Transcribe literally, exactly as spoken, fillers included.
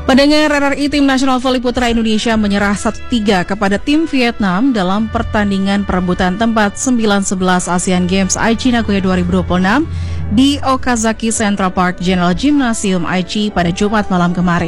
Pendengar R R I, Tim Nasional Voli Putra Indonesia menyerah satu tiga kepada tim Vietnam dalam pertandingan perebutan tempat sembilan sebelas ASEAN Games Aichi Nagoya dua ribu dua puluh enam di Okazaki Central Park General Gymnasium Aichi pada Jumat malam kemarin.